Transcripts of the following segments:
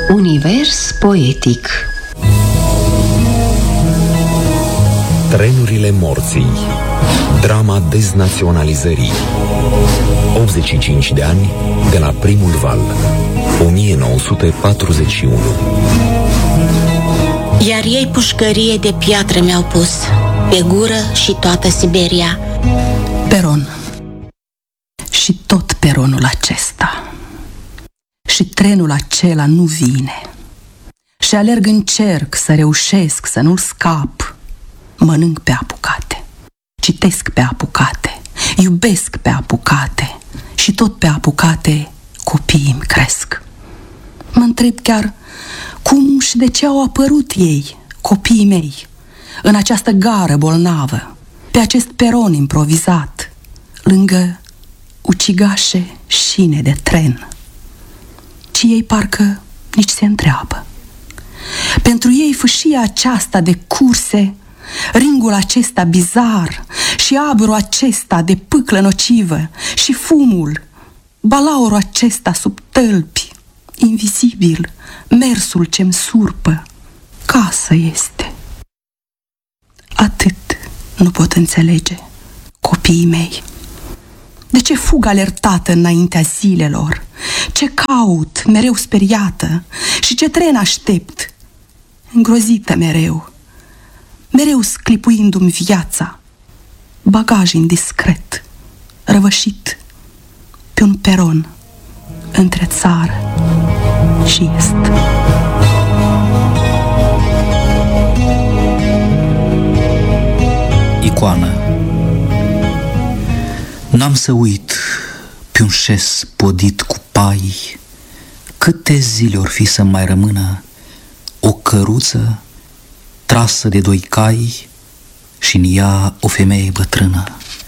Univers poetic. Trenurile morții. Drama deznaționalizării. 85 de ani de la primul val. 1941. Iar ei pușcărie de piatră mi-au pus pe gură și toată Siberia. Peron. Și tot peronul acesta. Și trenul acela nu vine. Și alerg în cerc să reușesc să nu-l scap. Mănânc pe apucate, citesc pe apucate, iubesc pe apucate și tot pe apucate copiii îmi cresc. Mă întreb chiar cum și de ce au apărut ei, copiii mei, în această gară bolnavă, pe acest peron improvizat, lângă ucigașe șine de tren. Ci ei parcă nici se întreabă. Pentru ei fâșia aceasta de curse, ringul acesta bizar și aburul acesta de pâclă nocivă și fumul, balaurul acesta sub tălpi, invizibil, mersul ce-mi surpă, casă este. Atât nu pot înțelege copiii mei. De ce fug alertată înaintea zilelor? Ce caut, mereu speriată? Și ce tren aștept, îngrozită mereu? Mereu sclipuindu-mi viața, bagaj indiscret, răvășit pe un peron între țară și est. Icoană. N-am să uit pe un șes podit cu pai câte zile or fi să mai rămână o căruță trasă de doi cai și în ea o femeie bătrână.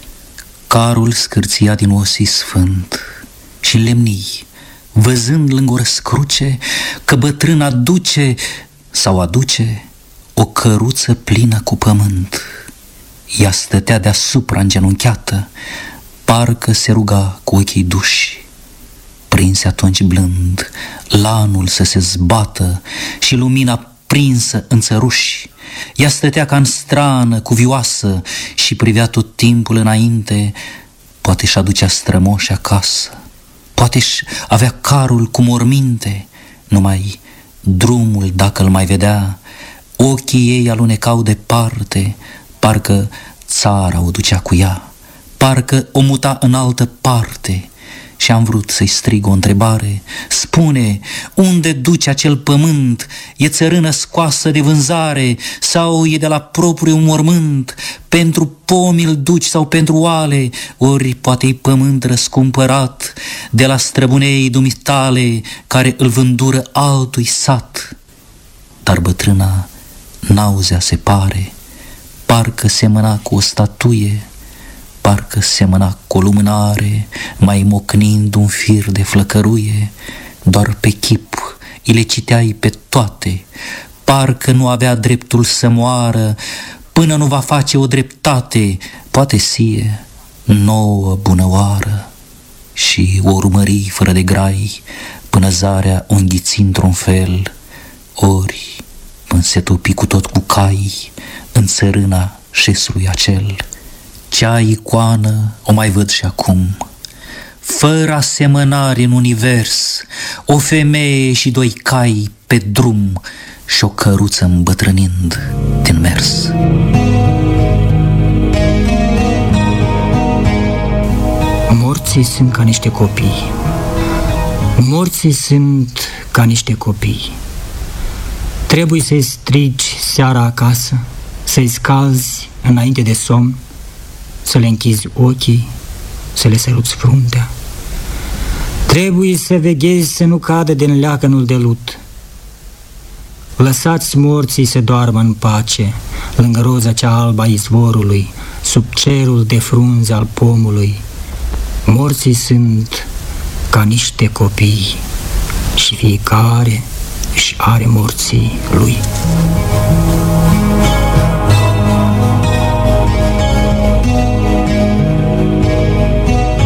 Carul scârția din osi sfânt și lemnii, văzând lângă o răscruce că bătrâna duce sau aduce o căruță plină cu pământ. Ea stătea deasupra îngenunchiată, parcă se ruga cu ochii duși. Prinse atunci blând lanul să se zbată și lumina prinsă în țăruși. Ea stătea ca în strană, cuvioasă și privea tot timpul înainte. Poate și aducea strămoși acasă, poate și avea carul cu morminte. Numai drumul, dacă îl mai vedea, ochii ei alunecau departe, parcă țara o ducea cu ea, parcă o muta în altă parte. Și am vrut să-i strig o întrebare: spune, unde duce acel pământ? E țărână scoasă de vânzare sau e de la propriul mormânt? Pentru pomi îl duci sau pentru oale? Ori poate-i pământ răscumpărat de la străbunei dumitale care îl vândură altui sat? Dar bătrâna n-auzea, se pare, parcă semăna cu o statuie, parcă semăna cu o lumânare, mai mocnind un fir de flăcăruie. Doar pe chip îi le citeai pe toate, parcă nu avea dreptul să moară până nu va face o dreptate, poate sie nouă bună oară. Și o urmări fără de grai până zarea o înghiți într-un fel, ori până se topi cu tot cu cai în țărâna șesului acel. Cea icoană o mai văd și acum, fără asemănare în univers, o femeie și doi cai pe drum și o căruță îmbătrânind din mers. Morții sunt ca niște copii. Morții sunt ca niște copii. Trebuie să-i strigi seara acasă, să-i scalzi înainte de somn, să le închizi ochii, să le săruți fruntea. Trebuie să veghezi să nu cadă din leacănul de lut. Lăsați morții să doarmă în pace, lângă roza cea albă a izvorului, sub cerul de frunze al pomului. Morții sunt ca niște copii și fiecare își are morții lui.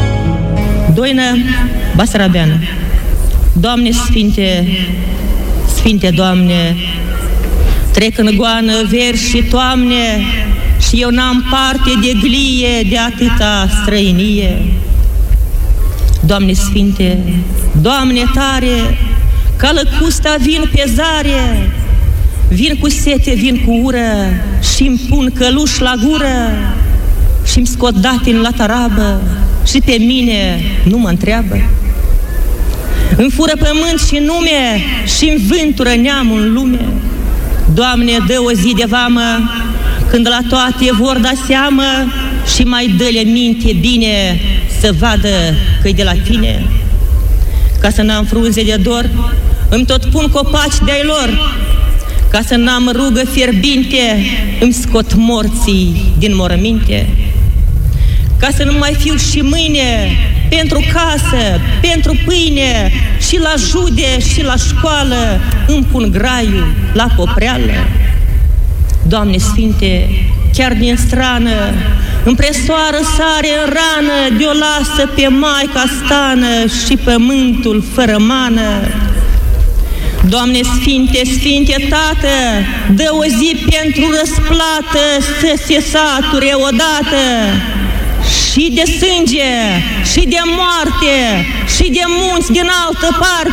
Doina Basarabeană. Doamne Sfinte, Sfinte Doamne, trec în goană veri și toamne și eu n-am parte de glie de atâta străinie. Doamne Sfinte, Doamne tare, ca lăcusta vin pe zare, vin cu sete, vin cu ură și-mi pun căluș la gură și-mi scot datin la tarabă și pe mine nu mă întreabă. Îmi fură pământ și nume și-mi vântură neamul în lume. Doamne, dă o zi de vamă când la toate vor da seamă și mai dă-le minte bine să vadă că-i de la Tine. Ca să n-am frunze de dor, îmi tot pun copaci de-ai lor. Ca să n-am rugă fierbinte, îmi scot morții din morminte. Ca să nu mai fiu și mâine pentru casă, pentru pâine, și la jude și la școală îmi pun graiul la popreală. Doamne Sfinte, chiar din strană împresoară sare în rană, de-o lasă pe Maica stană și pământul fără mană. Doamne Sfinte, Sfinte Tată, dă o zi pentru răsplată să se sature odată și de sânge, și de moarte, și de munți din altă parte.